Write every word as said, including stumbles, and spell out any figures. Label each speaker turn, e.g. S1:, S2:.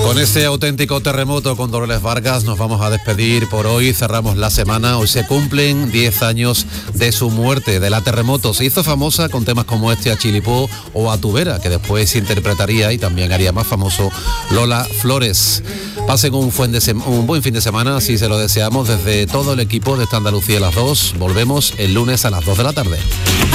S1: Con este auténtico terremoto con Dolores Vargas nos vamos a despedir por hoy, cerramos la semana. Hoy se cumplen diez años de su muerte, de la terremoto. Se hizo famosa con temas como este A Chilipó o A Tubera, que después interpretaría y también haría más famoso Lola Flores. Pasen un buen, de sem- un buen fin de semana, así se lo deseamos desde todo el equipo de esta Andalucía a las dos. Volvemos el lunes a las dos de la tarde.